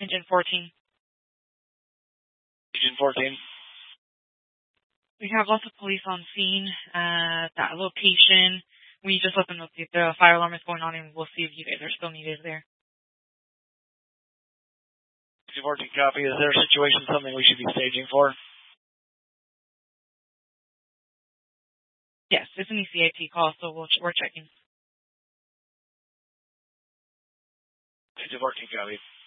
Engine 14. Engine 14. We have lots of police on scene at that location. We just let them know that the fire alarm is going on, and we'll see if you guys are still needed there. Engine 14 copy. Is there a situation, something we should be staging for? Yes, it's an ECIT call, so we're checking. Engine 14 copy.